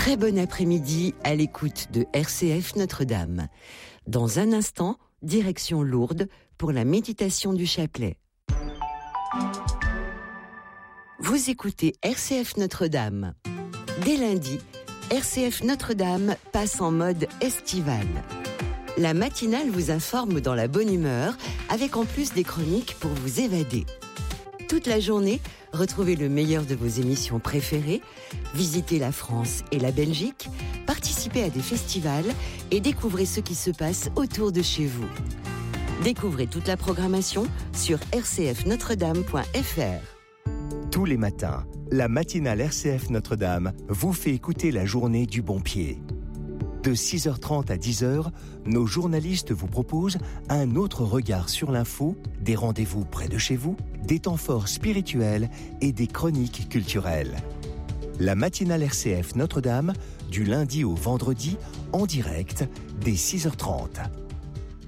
Très bon après-midi à l'écoute de RCF Notre-Dame. Dans un instant, direction Lourdes pour la méditation du chapelet. Vous écoutez RCF Notre-Dame. Dès lundi, RCF Notre-Dame passe en mode estival. La matinale vous informe dans la bonne humeur, avec en plus des chroniques pour vous évader. Toute la journée, retrouvez le meilleur de vos émissions préférées, visitez la France et la Belgique, participez à des festivals et découvrez ce qui se passe autour de chez vous. Découvrez toute la programmation sur rcfnotredame.fr. Tous les matins, la matinale RCF Notre-Dame vous fait écouter la journée du bon pied. De 6h30 à 10h, nos journalistes vous proposent un autre regard sur l'info, des rendez-vous près de chez vous, des temps forts spirituels et des chroniques culturelles. La matinale RCF Notre-Dame, du lundi au vendredi, en direct, dès 6h30.